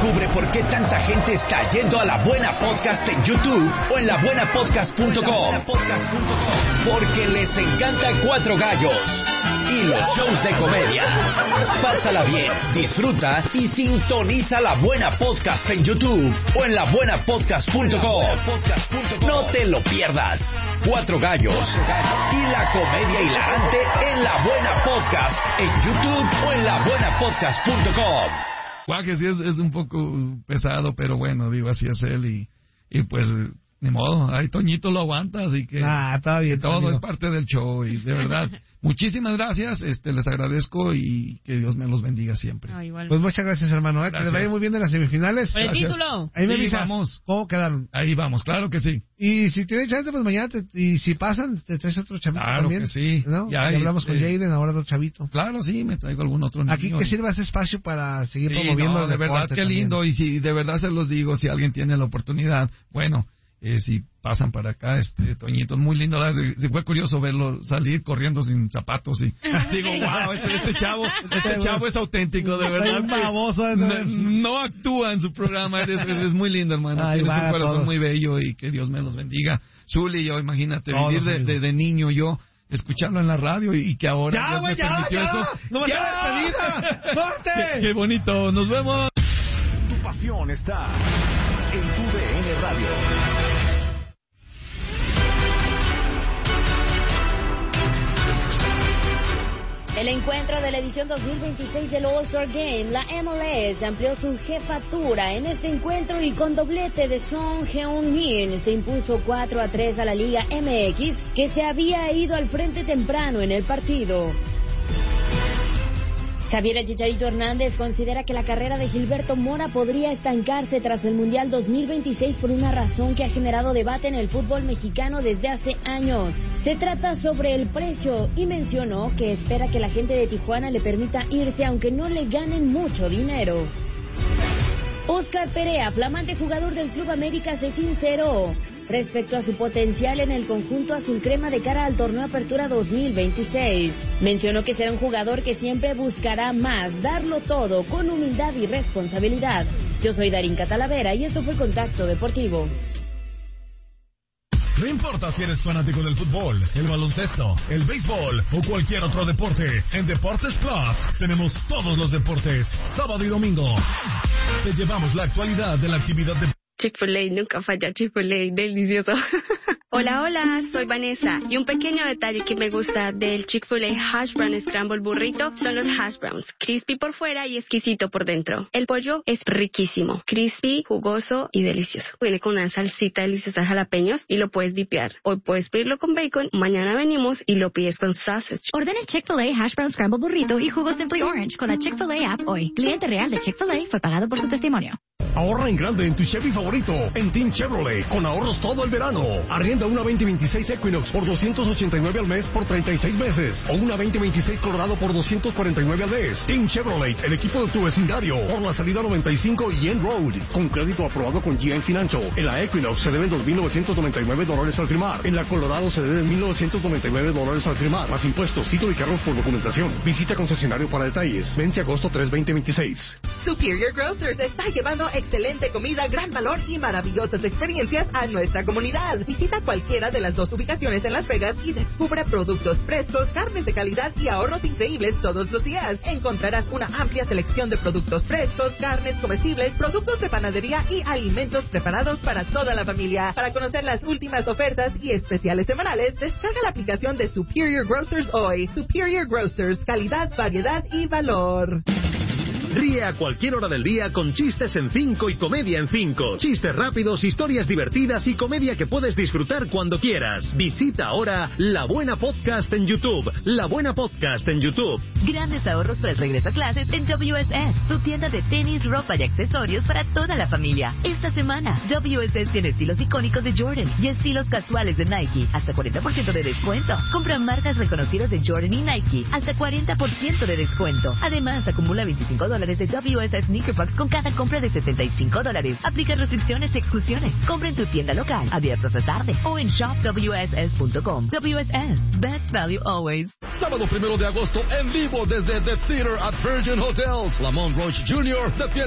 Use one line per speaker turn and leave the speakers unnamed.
Descubre por qué tanta gente está yendo a La Buena Podcast en YouTube o en labuenapodcast.com. Porque les encanta Cuatro Gallos y los shows de comedia. Pásala bien, disfruta y sintoniza La Buena Podcast en YouTube o en labuenapodcast.com. No te lo pierdas. Cuatro Gallos y la comedia hilarante en La Buena Podcast en YouTube o en labuenapodcast.com.
Guau, que sí es un poco pesado, pero bueno, digo, así es él y pues ni modo, ahí Toñito lo aguanta, así que
está bien,
todo es parte del show y de verdad, muchísimas gracias, les agradezco y que Dios me los bendiga siempre.
Pues muchas gracias, hermano, que les vaya muy bien en las semifinales.
¡Por el título!
Ahí me avisas cómo quedaron.
Ahí vamos, claro que sí.
Y si tienes chance, pues mañana, y si pasan, te traes otro chavito también.
Claro que sí.
¿No? Ya hablamos con Jaden, ahora otro chavito.
Claro, sí, me traigo algún otro niño.
Aquí que sirva ese espacio para seguir promoviendo el
de verdad, qué lindo, y si de verdad se los digo, si alguien tiene la oportunidad, bueno, si pasan para acá, Toñito, muy lindo, fue curioso verlo salir corriendo sin zapatos y digo, wow, este chavo es auténtico, de verdad. No actúa en su programa, es muy lindo, hermano. Tienes un corazón muy bello y que Dios me los bendiga. Zuli, yo, imagínate, vivir de niño yo, escucharlo en la radio y que ahora me permitió eso.
¡No me despedida! ¡Corte!
¡Qué bonito! ¡Nos vemos!
Tu pasión está en tu DN Radio.
El encuentro de la edición 2026 del All-Star Game, la MLS amplió su jefatura en este encuentro y con doblete de Son Heung-min se impuso 4-3 a la Liga MX, que se había ido al frente temprano en el partido. Javier El Chicharito Hernández considera que la carrera de Gilberto Mora podría estancarse tras el Mundial 2026 por una razón que ha generado debate en el fútbol mexicano desde hace años. Se trata sobre el precio y mencionó que espera que la gente de Tijuana le permita irse aunque no le ganen mucho dinero. Oscar Perea, flamante jugador del Club América, se sinceró respecto a su potencial en el conjunto azul crema de cara al torneo Apertura 2026. Mencionó que será un jugador que siempre buscará más, darlo todo, con humildad y responsabilidad. Yo soy Darinka Talavera y esto fue Contacto Deportivo.
No importa si eres fanático del fútbol, el baloncesto, el béisbol o cualquier otro deporte, en Deportes Plus tenemos todos los deportes, sábado y domingo. Te llevamos la actualidad de la actividad de
Chick-fil-A, nunca falla Chick-fil-A, delicioso. Hola, soy Vanessa. Y un pequeño detalle que me gusta del Chick-fil-A Hash Brown Scramble Burrito son los hash browns, crispy por fuera y exquisito por dentro. El pollo es riquísimo, crispy, jugoso y delicioso. Viene con una salsita deliciosa de jalapeños y lo puedes dipear. Hoy puedes pedirlo con bacon, mañana venimos y lo pides con sausage.
Ordena el Chick-fil-A Hash Brown Scramble Burrito y jugo Simply Orange con la Chick-fil-A app hoy. Cliente real de Chick-fil-A fue pagado por su testimonio.
Ahorra en grande en tu Chevy favorito, en Team Chevrolet, con ahorros todo el verano. Arrienda una 2026 Equinox por $289 al mes por 36 meses. O una 2026 Colorado por $249 al mes. Team Chevrolet, el equipo de tu vecindario, por la salida 95 y End Road. Con crédito aprobado con GM Financial. En la Equinox se deben $2,999 al firmar. En la Colorado se deben $1,999 al firmar. Más impuestos, título y cargos por documentación. Visita concesionario para detalles. Vence agosto 3, 2026.
Superior Grocers está llevando excelente comida, gran valor y maravillosas experiencias a nuestra comunidad. Visita cualquiera de las 2 ubicaciones en Las Vegas y descubre productos frescos, carnes de calidad y ahorros increíbles todos los días. Encontrarás una amplia selección de productos frescos, carnes comestibles, productos de panadería y alimentos preparados para toda la familia. Para conocer las últimas ofertas y especiales semanales, descarga la aplicación de Superior Grocers hoy. Superior Grocers, calidad, variedad y valor.
Ríe a cualquier hora del día con Chistes en 5 y Comedia en 5. Chistes rápidos, historias divertidas y comedia que puedes disfrutar cuando quieras. Visita ahora La Buena Podcast en YouTube. La Buena Podcast en YouTube.
Grandes ahorros para el regreso a clases en WSS, tu tienda de tenis, ropa y accesorios para toda la familia. Esta semana, WSS tiene estilos icónicos de Jordan y estilos casuales de Nike. Hasta 40% de descuento. Compra marcas reconocidas de Jordan y Nike. Hasta 40% de descuento. Además, acumula $25 de WSS Sneaker Box con cada compra de $75. Aplica restricciones y exclusiones. Compra en tu tienda local, abierta hasta tarde, o en shopwss.com. WSS, best value always.
Sábado 1 de agosto, en vivo desde The Theater at Virgin Hotels. Lamont Roach Jr.